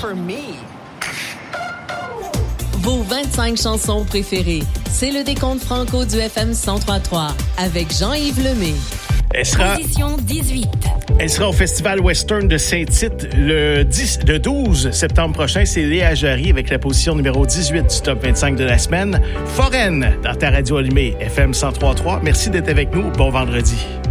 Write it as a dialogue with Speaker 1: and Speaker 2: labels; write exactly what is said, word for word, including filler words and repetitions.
Speaker 1: for me.
Speaker 2: Vos vingt-cinq chansons préférées. C'est le décompte franco du F M cent trois trois avec Jean-Yves Lemay.
Speaker 3: Elle sera,
Speaker 2: Position dix-huit.
Speaker 3: Elle sera au Festival Western de Saint-Tite le, dix, le douze septembre prochain. C'est Léa Jarry avec la position numéro dix-huit du top vingt-cinq de la semaine. Foraine dans ta radio allumée F M cent trois trois. Merci d'être avec nous. Bon vendredi.